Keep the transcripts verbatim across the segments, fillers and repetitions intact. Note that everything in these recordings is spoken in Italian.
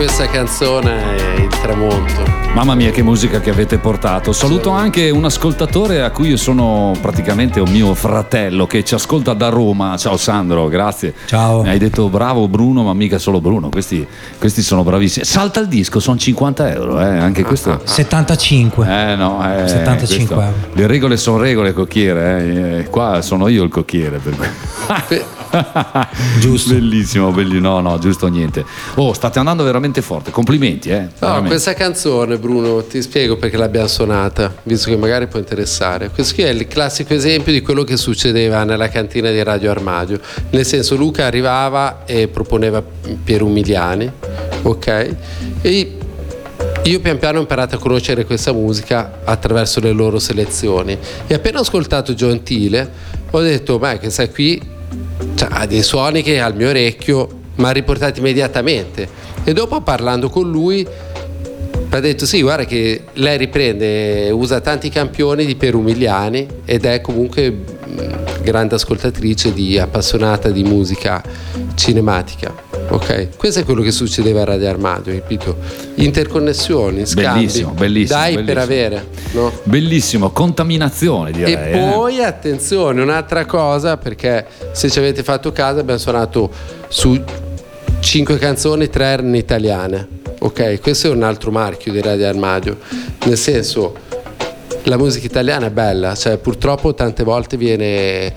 questa canzone è il tramonto. Mamma mia, che musica che avete portato. Saluto anche un ascoltatore a cui io sono praticamente un mio fratello che ci ascolta da Roma. Ciao Sandro, grazie. Ciao. Mi hai detto bravo Bruno, ma mica solo Bruno, questi, questi sono bravissimi. Salta il disco, sono cinquanta euro, eh? Anche questo. settantacinque. Eh no, eh, settantacinque questo, euro. Le regole sono regole, cocchiere, eh? Qua sono io il cocchiere per me. Giusto. Bellissimo, bellissimo. No, no, giusto niente. Oh, state andando veramente forte. Complimenti, eh. No, veramente. questa canzone, Bruno, ti spiego perché l'abbiamo suonata, visto che magari può interessare. Questo qui è il classico esempio di quello che succedeva nella cantina di Radio Armadio. Nel senso, Luca arrivava e proponeva Piero Umiliani, ok? E io pian piano ho imparato a conoscere questa musica attraverso le loro selezioni. E appena ho ascoltato Gentile, ho detto, beh, che sai qui, cioè, ha dei suoni che al mio orecchio mi ha riportato immediatamente. E dopo, parlando con lui, ha detto sì, guarda che lei riprende, usa tanti campioni di Piero Umiliani ed è comunque mh, grande ascoltatrice, di appassionata di musica cinematica. Ok, questo è quello che succedeva a Radio Armadio, capito? Interconnessioni, scambi, bellissimo, bellissimo, dai bellissimo. per avere, no? Bellissimo, contaminazione direi. E poi eh. attenzione, un'altra cosa, perché se ci avete fatto caso abbiamo suonato su cinque canzoni, tre erano italiane. Ok, questo è un altro marchio di Radio Armadio, nel senso, la musica italiana è bella, cioè purtroppo tante volte viene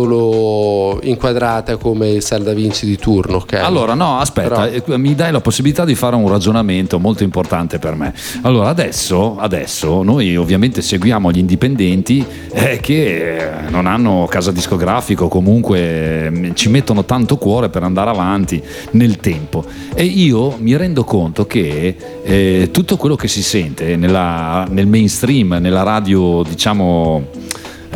solo inquadrata come il Sal da Vinci di turno, ok? Allora no, aspetta, Però... mi dai la possibilità di fare un ragionamento molto importante per me. Allora adesso, adesso noi ovviamente seguiamo gli indipendenti eh, che non hanno casa discografica o comunque eh, ci mettono tanto cuore per andare avanti nel tempo, e io mi rendo conto che eh, tutto quello che si sente nella, nel mainstream, nella radio, diciamo eh,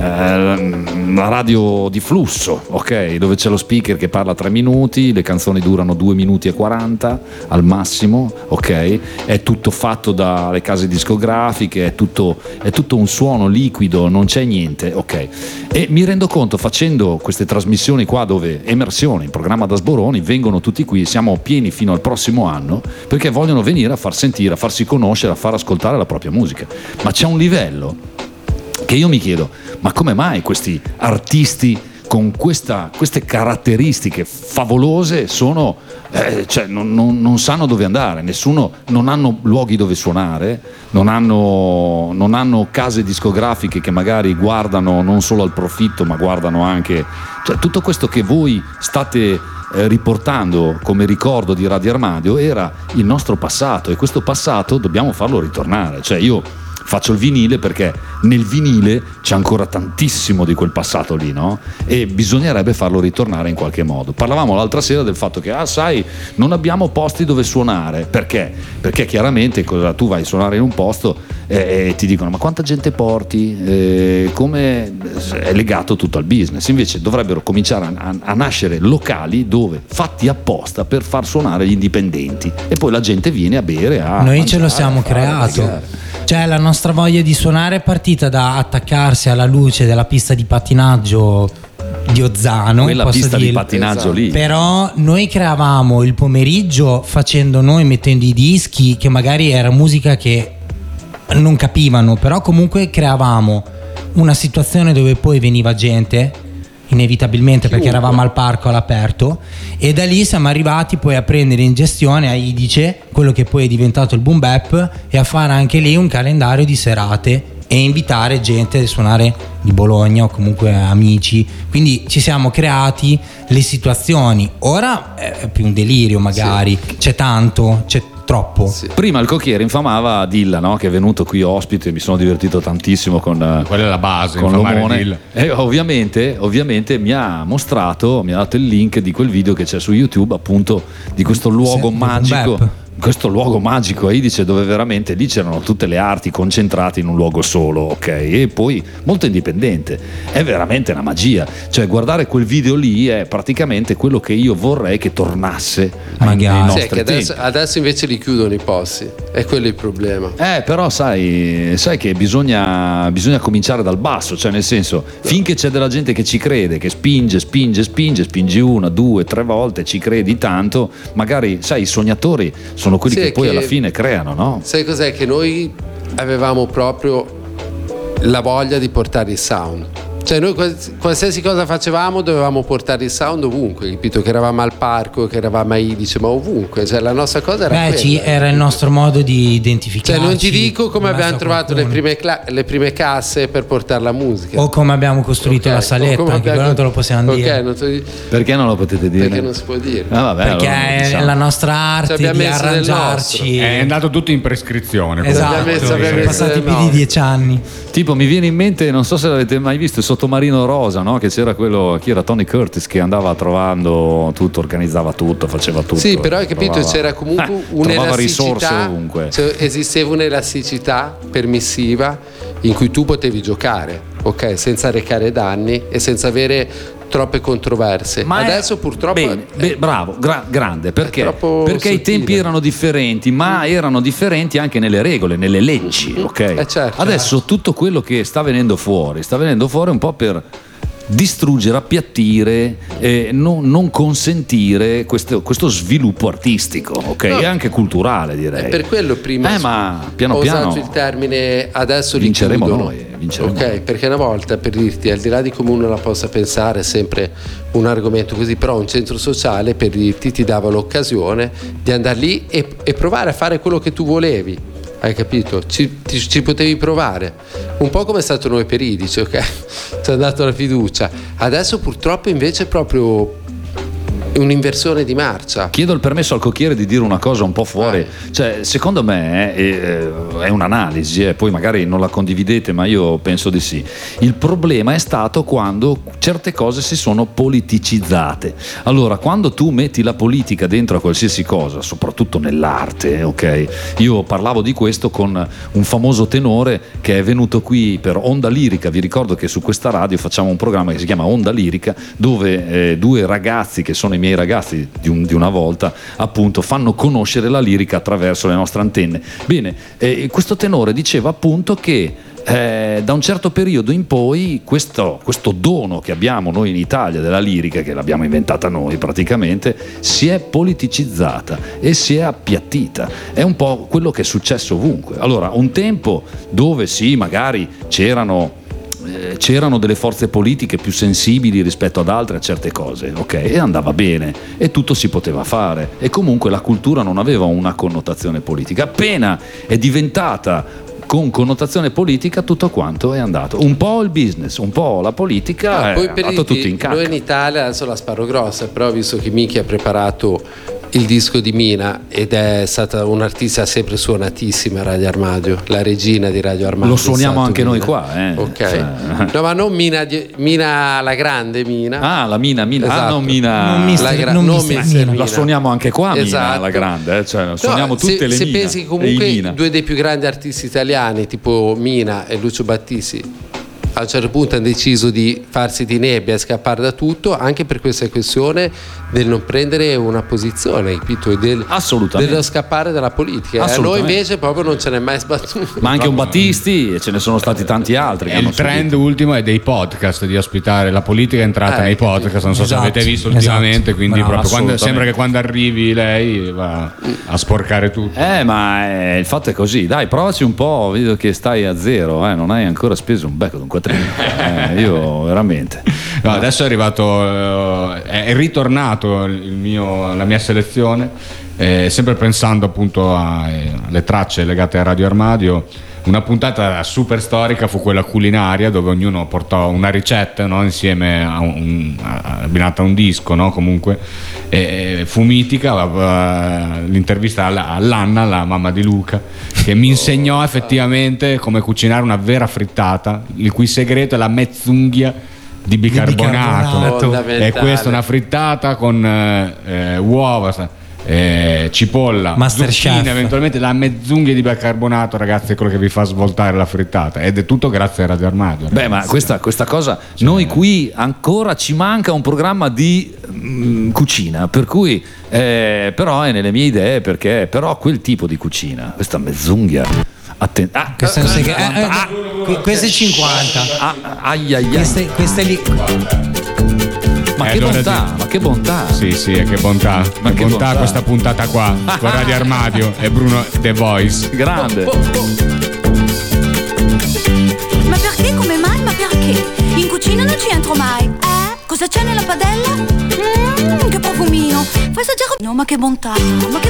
la radio di flusso, ok, dove c'è lo speaker che parla tre minuti, le canzoni durano due minuti e quaranta al massimo, ok, è tutto fatto dalle case discografiche, è tutto, è tutto un suono liquido, non c'è niente, ok. E mi rendo conto, facendo queste trasmissioni qua dove Emersione, in programma da Sboroni, vengono tutti qui, siamo pieni fino al prossimo anno, perché vogliono venire a far sentire, a farsi conoscere, a far ascoltare la propria musica, ma c'è un livello che io mi chiedo, ma come mai questi artisti con questa, queste caratteristiche favolose sono, eh, cioè non, non, non sanno dove andare, nessuno, non hanno luoghi dove suonare, non hanno, non hanno case discografiche che magari guardano non solo al profitto ma guardano anche, cioè tutto questo che voi state eh, riportando come ricordo di Radio Armadio era il nostro passato, e questo passato dobbiamo farlo ritornare. Cioè io faccio il vinile perché nel vinile c'è ancora tantissimo di quel passato lì, no? E bisognerebbe farlo ritornare in qualche modo. Parlavamo l'altra sera del fatto che, ah sai, non abbiamo posti dove suonare. Perché? Perché chiaramente cosa, tu vai a suonare in un posto e, e ti dicono ma quanta gente porti? E come è legato tutto al business. Invece dovrebbero cominciare a, a, a nascere locali dove fatti apposta per far suonare gli indipendenti, e poi la gente viene a bere, a noi mangiare, ce lo siamo creato. Cioè la nostra voglia di suonare è partita da attaccarsi alla luce della pista di pattinaggio di Ozzano, quella posso pista dirlo. di pattinaggio esatto. Lì però noi creavamo il pomeriggio facendo noi, mettendo i dischi, che magari era musica che non capivano, però comunque creavamo una situazione dove poi veniva gente inevitabilmente perché eravamo al parco all'aperto, e da lì siamo arrivati poi a prendere in gestione a Idice quello che poi è diventato il Boom Bap, e a fare anche lì un calendario di serate e invitare gente a suonare di Bologna o comunque amici, quindi ci siamo creati le situazioni. Ora è più un delirio magari, sì. C'è tanto, c'è troppo. Sì. Prima il cocchiere infamava Dilla, no? Che è venuto qui ospite, mi sono divertito tantissimo con quella è la base, con l'omone, e ovviamente, ovviamente mi ha mostrato, mi ha dato il link di quel video che c'è su YouTube, appunto di questo luogo sì, magico, questo luogo magico a Idice, dove veramente lì c'erano tutte le arti concentrate in un luogo solo, ok, e poi molto indipendente. È veramente una magia, cioè guardare quel video lì è praticamente quello che io vorrei che tornasse nei nostri sì, che adesso, adesso invece li chiudono i posti, è quello il problema. Eh però sai, sai che bisogna, bisogna cominciare dal basso, cioè nel senso, no. Finché c'è della gente che ci crede, che spinge, spinge, spinge, spingi una, due, tre volte, ci credi tanto, magari sai, i sognatori sono sono quelli Sì, che poi che- alla fine creano, no? Sai cos'è? Che noi avevamo proprio la voglia di portare il sound. Cioè noi quals- qualsiasi cosa facevamo dovevamo portare il sound ovunque, capito? Che eravamo al parco, che eravamo a Idice, ma ovunque. Cioè la nostra cosa era Beh, quella. ci- era il nostro modo di identificarci. Cioè non ti dico come in mezzo abbiamo a trovato le qualcuno. prime, cla- le prime casse per portare la musica. O come abbiamo costruito Ok, la o saletta, come anche abbiamo- quello non te lo possiamo Ok, dire. non te- Perché non lo potete dire? perché non si può dire. Ah, vabbè, Perché allora non è diciamo. la nostra arte Ci abbiamo di messo del arrangiarci. È andato tutto in prescrizione. Esatto, Abbiamo messo- sono abbiamo messo passati del più di nove. dieci anni. Tipo mi viene in mente, non so se l'avete mai visto, il Sottomarino Rosa, no? Che c'era quello, chi era Tony Curtis, che andava trovando tutto, organizzava tutto, faceva tutto. Sì, però hai capito, trovava- c'era comunque eh, trovava risorse un'elasticità, ovunque. cioè, esisteva un'elasticità permissiva in cui tu potevi giocare, ok, senza recare danni e senza avere troppe controversie. Ma è- Adesso purtroppo bene, è- beh, bravo, gra- grande, perché? troppo Perché i sottile. tempi erano differenti, ma erano differenti anche nelle regole, nelle leggi, ok? Eh, certo. Adesso tutto quello che sta venendo fuori, sta venendo fuori un po' per distruggere, appiattire, eh, non, non consentire questo, questo sviluppo artistico, ok? No. E anche culturale, direi. È per quello prima Eh, ma piano ho piano usato il termine adesso li vinceremo chiudono. noi, vinceremo ok, noi. perché una volta, per dirti, al di là di come uno la possa pensare, è sempre un argomento così, però un centro sociale, per dirti, ti dava l'occasione di andare lì e, e provare a fare quello che tu volevi. Hai capito? Ci, ti- ci potevi provare. Un po' come è stato noi per Idice, ok? Ti ha dato la fiducia. Adesso purtroppo invece è proprio un'inversione di marcia. Chiedo il permesso al cocchiere di dire una cosa un po' fuori, cioè secondo me eh, è un'analisi, eh, poi magari non la condividete, ma io penso di sì. Il problema è stato quando certe cose si sono politicizzate. Allora, quando tu metti la politica dentro a qualsiasi cosa, soprattutto nell'arte, ok? Io parlavo di questo con un famoso tenore che è venuto qui per Onda Lirica. Vi ricordo che su questa radio facciamo un programma che si chiama Onda Lirica, dove eh, due ragazzi che sono i miei ragazzi di, un, di una volta, appunto, fanno conoscere la lirica attraverso le nostre antenne. Bene, eh, questo tenore diceva appunto che eh, da un certo periodo in poi questo, questo dono che abbiamo noi in Italia della lirica, che l'abbiamo inventata noi praticamente, si è politicizzata e si è appiattita. È un po' quello che è successo ovunque. Allora, un tempo dove sì, magari c'erano Eh, c'erano delle forze politiche più sensibili rispetto ad altre a certe cose, ok? E andava bene e tutto si poteva fare, e comunque la cultura non aveva una connotazione politica. Appena è diventata con connotazione politica, tutto quanto è andato un po' il business, un po' la politica, Ah, è poi per andato dirti, tutto in cacca. noi in Italia, adesso la sparo grossa, però visto che Miki ha preparato il disco di Mina ed è stata un'artista sempre suonatissima a Radio Armadio, la regina di Radio Armadio. Lo suoniamo è stato anche noi Mina. qua, eh. Ok. Cioè. No, ma non Mina, di- Mina la grande Mina. Ah, la Mina, Mina. Ah, Esatto. non Mina. Non mister- La gra- non non mister mister Mina. La suoniamo anche qua, Mina, Esatto. la grande, eh? Cioè, No, suoniamo tutte se, le se Mina pensi che e i comunque Mina. due dei più grandi artisti italiani, tipo Mina e Lucio Battisti, a un certo punto hanno deciso di farsi di nebbia e scappare da tutto, anche per questa questione del non prendere una posizione, capito? E del, Assolutamente. dello scappare dalla politica. E a noi Assolutamente. invece proprio non ce n'è mai sbattuto. Ma anche un Battisti, e ce ne sono stati tanti altri che E hanno il trend subito. ultimo è dei podcast, di ospitare la politica è entrata Eh, nei podcast, non so esatto, se avete visto esatto. ultimamente, quindi Bravo, proprio quando, assolutamente. sembra che quando arrivi lei va a sporcare tutto. Eh, ma eh, il fatto è così. Dai, provaci un po', vedo che stai a zero, eh, non hai ancora speso un becco di un quattrino. Eh, io veramente. No, adesso è arrivato, eh, è ritornato il mio, la mia selezione, eh, sempre pensando appunto a- eh, alle tracce legate a Radio Armadio. Una puntata super storica fu quella culinaria, dove ognuno portò una ricetta, no? Insieme a un, a- abbinata a un disco, no? Comunque e fu mitica eh, l'intervista alla- all'Anna, la mamma di Luca, che mi insegnò effettivamente come cucinare una vera frittata, il cui segreto è la mezzunghia di bicarbonato. bicarbonato. Fondamentale. E questa è una frittata con eh, eh, uova, eh, cipolla, Masterchef. zucchine, eventualmente la mezzunghia di bicarbonato, ragazzi, è quello che vi fa svoltare la frittata, ed è tutto grazie a Radio Armadio. Beh, ma questa, questa cosa, noi qui ancora ci manca un programma di mm, cucina, per cui eh, però è nelle mie idee, perché però quel tipo di cucina, questa mezzunghia, atten- ah, Questo è un segreto. ah, Eh, eh, que- questo è cinquanta. ah, ai, ai, ai. Queste, queste lì. Ma Eh, che allora bontà, sì. ma che bontà. Sì, sì, e che bontà. Ma che che bontà, bontà. questa puntata qua con Radio Armadio e Bruno The Voice. Grande. Ma perché? Come mai? Ma perché? In cucina non ci entro mai. Eh? Cosa c'è nella padella? Mmm, che profumino. Fai assaggiare. No, ma che bontà, ma che